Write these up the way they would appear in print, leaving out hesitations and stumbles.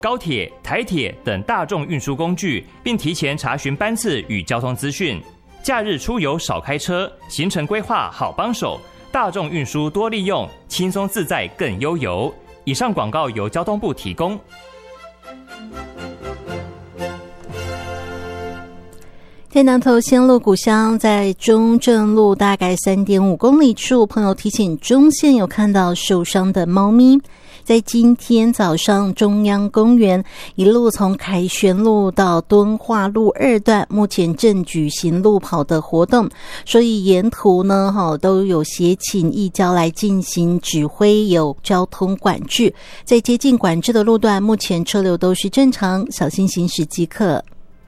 高铁、台铁等大众运输工具，并提前查询班次与交通资讯。假日出游少开车，行程规划好帮手。大众运输多利用，轻松自在更悠游。以上广告由交通部提供。 在南投仙鹿古乡，在中正路大概 3.5 公里处，朋友提醒中线有看到受伤的猫咪。在今天早上，中央公园一路从凯旋路到敦化路2段，目前正举行路跑的活动，所以沿途呢都有协请义交来进行指挥，有交通管制。在接近管制的路段，目前车流都是正常，小心行驶即可。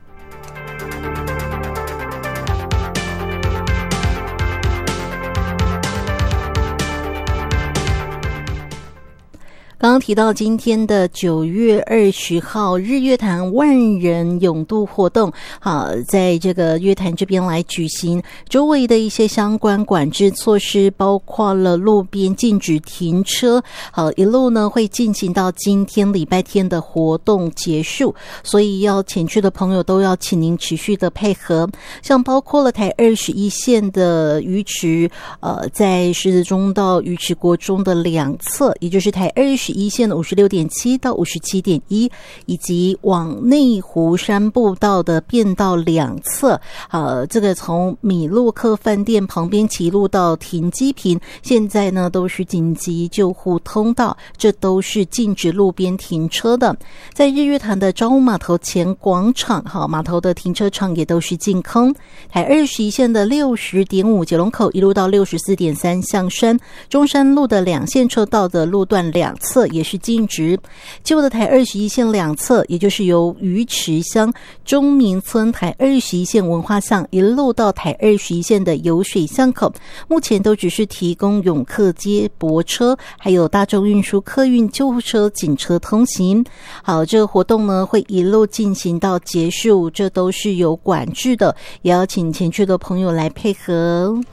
刚刚提到今天的9月20号日月潭万人泳渡活动，在这个月潭这边来举行，周围的一些相关管制措施包括了路边禁止停车，一路呢会进行到今天礼拜天的活动结束，所以要前去的朋友都要请您持续的配合，像包括了台21线的鱼池，在狮子中到鱼池国中的两侧，也就是台21线的 56.7 到 57.1， 以及往内湖山步道的变道两侧，这个从米洛克饭店旁边骑路到停机坪，现在呢都是紧急救护通道，这都是禁止路边停车的。在日月潭的招武码头前广场，码头的停车场也都是净空。台21线的 60.5 九龙口一路到 64.3 象山，中山路的两线车道的路段两侧也是禁止。旧的台21线两侧，也就是由鱼池乡中民村台21线文化巷一路到台21线的油水巷口，目前都只是提供永客接驳车还有大众运输客运救护车警车通行。好，这个活动呢会一路进行到结束，这都是有管制的，也要请前去的朋友来配合。